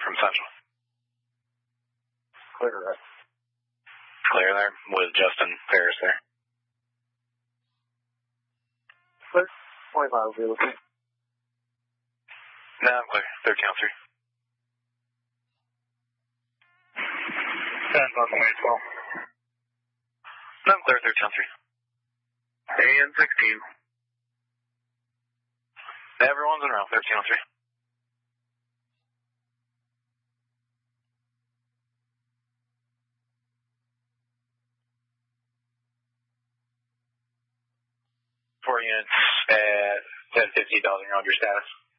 from Central. Clear that. Clear there with Justin Paris there. Clear. 20 miles, you're looking. No, I'm clear. 1303. 10 on 2012. No, I'm clear. 1303. And 16. Everyone's in row. 1303. Four units at 1050, Belgian, round your status.